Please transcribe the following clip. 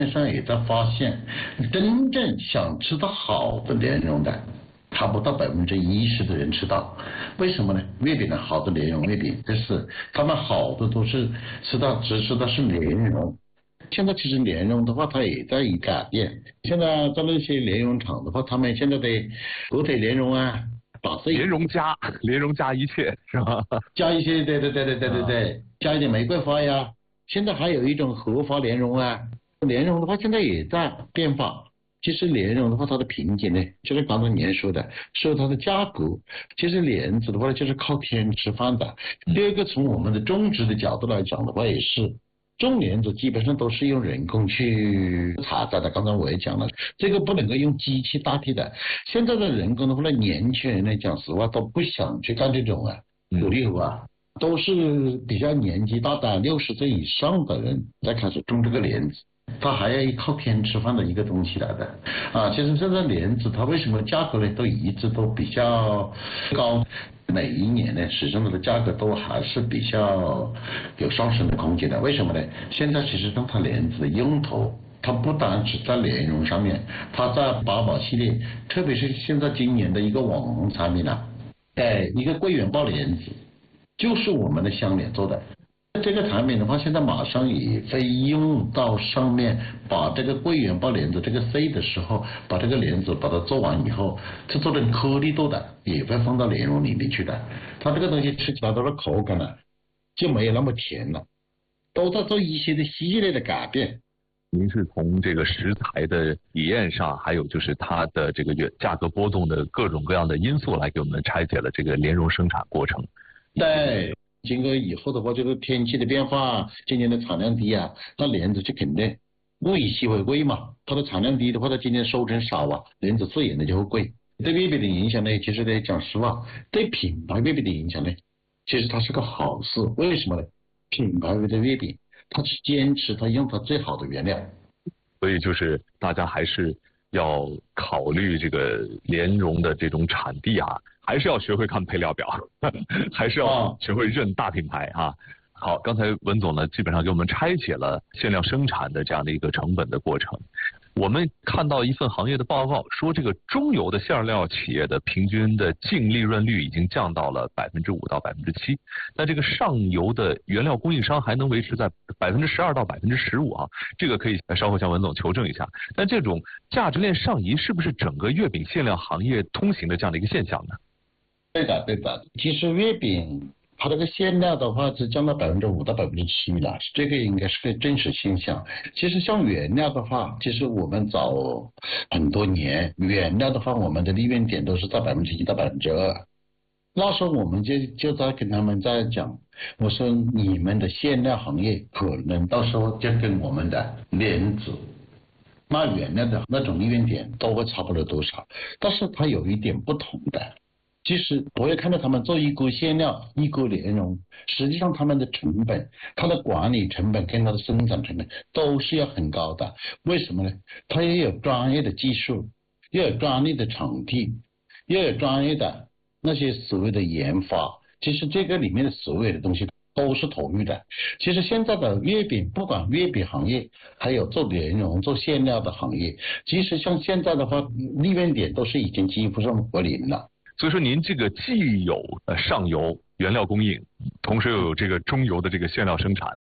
上也在发现，真正想吃到好的莲蓉的，差不到10%的人吃到。为什么呢？月饼的好的莲蓉月饼，就是他们好的都是只吃到是莲蓉。现在其实莲蓉的话，它也在改变。现在在那些莲蓉厂的话，他们现在的火腿莲蓉啊，打碎莲蓉加一切是吧？ 加一些，对，加一点玫瑰花呀。现在还有一种荷花莲蓉啊，莲蓉的话现在也在变化。其实莲蓉的话，它的瓶颈呢，就是刚才您说的，受它的价格。其实莲子的话，就是靠天吃饭的。第二个，从我们的种植的角度来讲的话，也是。种莲子基本上都是用人工去采摘的，刚才我也讲了，这个不能够用机器代替的。现在的人工的话呢，年轻人呢，讲实话都不想去干这种苦力活啊，都是比较年纪大的60岁以上的人在开始种这个莲子。它还要依靠天吃饭的一个东西来的啊。其实现在莲子它为什么价格呢都一直都比较高？每一年呢，始终它的价格都还是比较有上升的空间的。为什么呢？现在其实它莲子的用途，它不单只在莲蓉上面，它在八宝系列，特别是现在今年的一个网红产品啊，一个桂圆包莲子，就是我们的香莲做的。这个产品的话，现在马上也会用到上面，把这个桂圆包莲子这个碎的时候，把这个莲子把它做完以后，是做成颗粒度的，也会放到莲蓉里面去的。它这个东西吃起来它的口感呢，就没有那么甜了，都在做一些的系列的改变。 您是从这个食材的体验上，还有就是它的这个价格波动的各种各样的因素来给我们拆解了这个莲蓉生产过程。 对。经过以后的话，就是天气的变化，今年的产量低啊，那莲子就肯定物以稀为贵嘛。它的产量低的话，它今年收成少啊，莲子自然的就会贵。对月饼的影响呢，其实呢，讲实话，对品牌月饼的影响呢，其实它是个好事。为什么呢？品牌的月饼，它是坚持它用它最好的原料， 所以就是大家还是要考虑这个莲蓉的这种产地啊，还是要学会看配料表，还是要学会认大品牌啊。好，刚才文总呢，基本上给我们拆解了限量生产的这样的一个成本的过程。我们看到一份行业的报告说，这个中游的馅料企业的平均的净利润率已经降到了5%到7%，那这个上游的原料供应商还能维持在12%到15%啊，这个可以稍后向文总求证一下。但这种价值链上移是不是整个月饼馅料行业通行的这样的一个现象呢？ 对的。其实月饼它这个馅料的话是降到5%到7%了，这个应该是个真实现象。其实像原料的话，其实我们早很多年，原料的话，我们的利润点都是在1%到2%。那时候我们就在跟他们在讲，我说你们的馅料行业可能到时候就跟我们的莲子卖原料的那种利润点都会差不了多少，但是它有一点不同的。其实我也看到他们做一锅馅料、一锅莲蓉，实际上他们的成本、它的管理成本跟它的生产成本都是要很高的。为什么呢？它也有专业的技术，又有专业的场地，又有专业的那些所谓的研发。其实这个里面的所有的东西都是投入的。其实现在的月饼，不管月饼行业，还有做莲蓉、做馅料的行业，其实像现在的话，利润点都是已经几乎上为零了。 所以说您这个既有上游原料供应，同时又有这个中游的这个馅料生产，